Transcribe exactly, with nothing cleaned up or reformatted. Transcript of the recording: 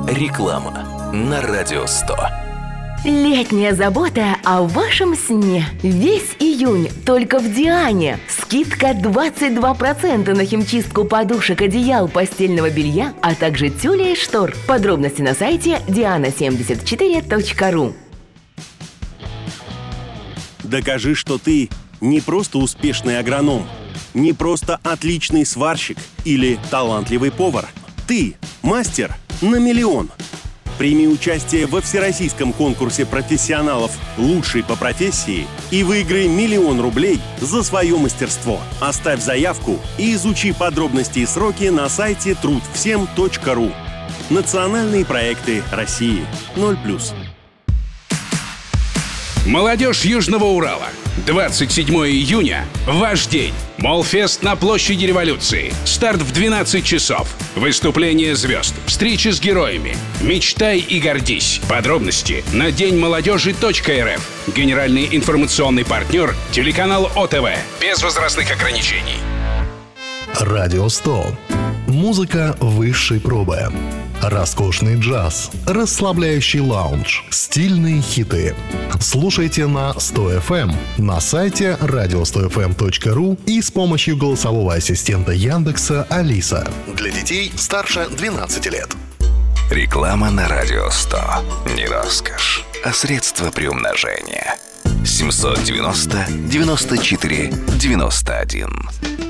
Реклама на Радио сто. Летняя забота о вашем сне. Весь июнь только в Диане. Скидка двадцать два процента на химчистку подушек, одеял, постельного белья, а также тюля и штор. Подробности на сайте диана семьдесят четыре точка ру. Докажи, что ты не просто успешный агроном, не просто отличный сварщик или талантливый повар. Ты мастер на миллион. Прими участие во всероссийском конкурсе профессионалов «Лучший по профессии» и выиграй миллион рублей за свое мастерство. Оставь заявку и изучи подробности и сроки на сайте труд всем точка ру. Национальные проекты России. ноль плюс. Молодежь Южного Урала. двадцать седьмого июня. Ваш день. Молфест на площади Революции. Старт в двенадцать часов. Выступление звезд. Встречи с героями. Мечтай и гордись. Подробности на день молодежи точка эр эф. Генеральный информационный партнер — телеканал О Тэ Вэ. Без возрастных ограничений. Радио сто. Музыка высшей пробы. Роскошный джаз, расслабляющий лаунж, стильные хиты. Слушайте на сто эф эм, на сайте радио сто эф эм точка ру и с помощью голосового ассистента Яндекса Алиса. Для детей старше двенадцати лет. Реклама на Радио сто. Не роскошь, а средство приумножения. семь девяносто девяносто четыре девяносто один.